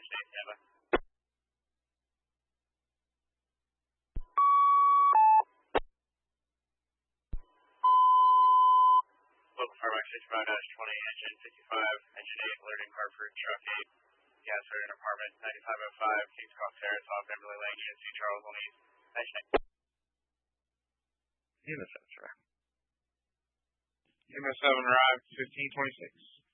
Engine 8, standby. Local Firebox 65-20, Engine 55, Engine 8, alerting Hartford, Truck 8, gas in apartment 9505, Kings Cross Terrace, off Beverly Lane, UNC Charles on East, Engine 8. EMS 7 arrived, 1526.